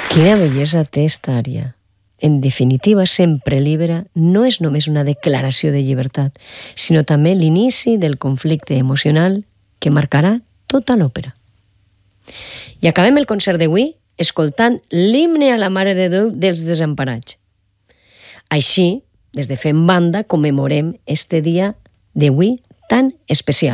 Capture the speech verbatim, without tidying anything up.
Quina bellesa té esta ària. En definitiva, Sempre Libera no és només una declaració de llibertat, sinó també l'inici del conflicte emocional que marcarà tota l'òpera. I acabem el concert d'avui escoltant l'himne a la Mare de Déu dels Desemparats. Així, des de Fem Banda, commemorem este dia d'avui tan especial.